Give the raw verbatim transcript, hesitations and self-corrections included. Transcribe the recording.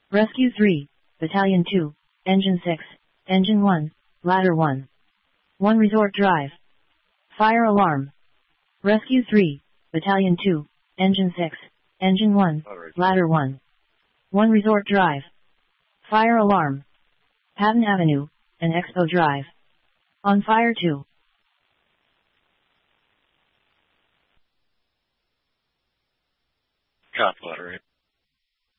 Rescue three, Battalion two, Engine six, Engine one, Ladder one. one Resort Drive. Fire alarm. Rescue three, Battalion two, Engine six, Engine one, Alright. Ladder one. one Resort Drive. Fire alarm. Patton Avenue and Expo Drive. On fire two.